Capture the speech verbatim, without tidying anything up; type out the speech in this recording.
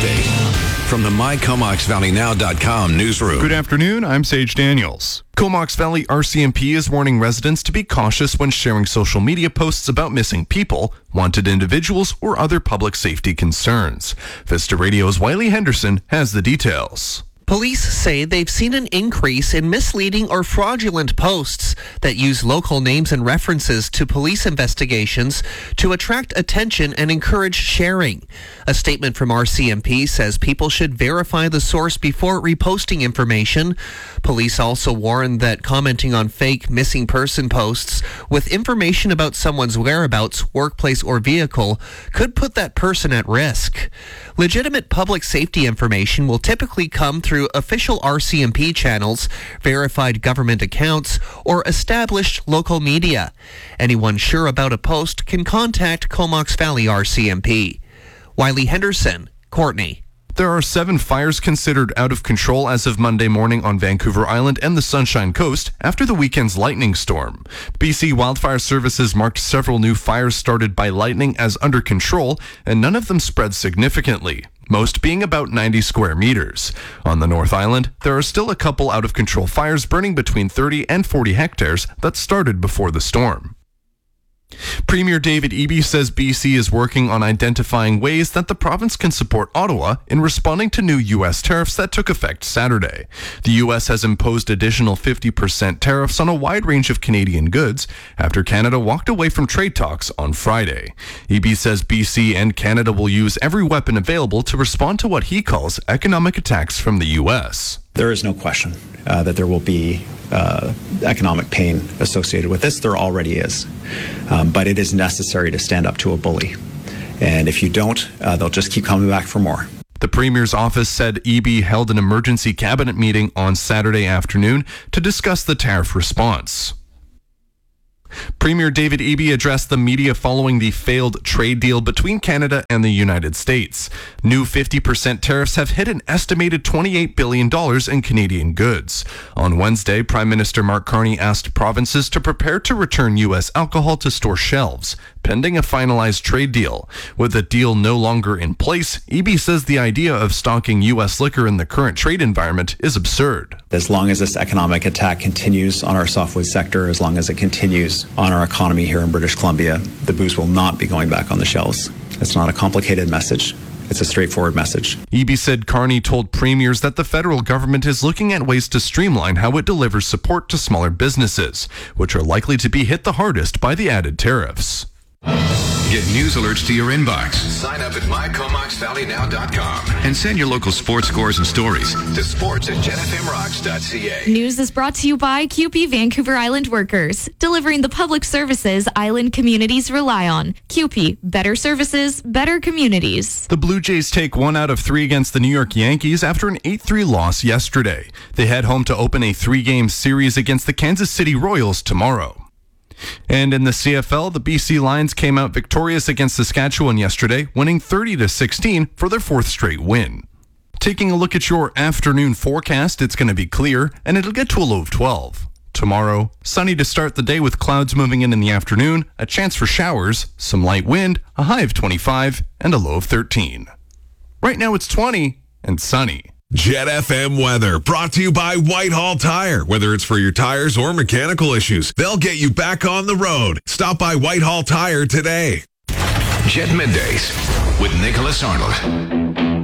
update from the my comox valley now dot com newsroom. Good afternoon, I'm Sage Daniels. Comox Valley R C M P is warning residents to be cautious when sharing social media posts about missing people, wanted individuals, or other public safety concerns. Vista Radio's Wiley Henderson has the details. Police say they've seen an increase in misleading or fraudulent posts that use local names and references to police investigations to attract attention and encourage sharing. A statement from R C M P says people should verify the source before reposting information. Police also warn that commenting on fake missing person posts with information about someone's whereabouts, workplace, or vehicle could put that person at risk. Legitimate public safety information will typically come through official R C M P channels, verified government accounts, or established local media. Anyone sure about a post can contact Comox Valley R C M P. Wiley Henderson, Courtney. There are seven fires considered out of control as of Monday morning on Vancouver Island and the Sunshine Coast after the weekend's lightning storm. B C Wildfire Services marked several new fires started by lightning as under control, and none of them spread significantly, most being about ninety square meters. On the North Island, there are still a couple out-of-control fires burning between thirty and forty hectares that started before the storm. Premier David Eby says B C is working on identifying ways that the province can support Ottawa in responding to new U S tariffs that took effect Saturday. The U S has imposed additional fifty percent tariffs on a wide range of Canadian goods after Canada walked away from trade talks on Friday. Eby says B C and Canada will use every weapon available to respond to what he calls economic attacks from the U S. There is no question uh, that there will be uh, economic pain associated with this. There already is. Um, but it is necessary to stand up to a bully. And if you don't, uh, they'll just keep coming back for more. The Premier's office said Eby held an emergency cabinet meeting on Saturday afternoon to discuss the tariff response. Premier David Eby addressed the media following the failed trade deal between Canada and the United States. New fifty percent tariffs have hit an estimated twenty-eight billion dollars in Canadian goods. On Wednesday, Prime Minister Mark Carney asked provinces to prepare to return U S alcohol to store shelves, pending a finalized trade deal. With the deal no longer in place, Eby says the idea of stocking U S liquor in the current trade environment is absurd. As long as this economic attack continues on our softwood sector, as long as it continues on our economy here in British Columbia, the booze will not be going back on the shelves. It's not a complicated message. It's a straightforward message. Eby said Carney told premiers that the federal government is looking at ways to streamline how it delivers support to smaller businesses, which are likely to be hit the hardest by the added tariffs. Get news alerts to your inbox. Sign up at my comox valley now dot com and send your local sports scores and stories to sports at jet f m rocks dot c a. News is brought to you by C U P E Vancouver Island Workers, delivering the public services island communities rely on. C U P E, better services, better communities. The Blue Jays take one out of three against the New York Yankees after an eight three loss yesterday. They head home to open a three-game series against the Kansas City Royals tomorrow. And in the C F L, the B C Lions came out victorious against Saskatchewan yesterday, winning thirty to sixteen for their fourth straight win. Taking a look at your afternoon forecast, it's going to be clear, and it'll get to a low of twelve. Tomorrow, sunny to start the day with clouds moving in in the afternoon, a chance for showers, some light wind, a high of twenty-five, and a low of thirteen. Right now it's twenty and sunny. Jet F M weather brought to you by Whitehall Tire. Whether it's for your tires or mechanical issues, they'll get you back on the road. Stop by Whitehall Tire today. Jet Middays with Nicholas Arnold.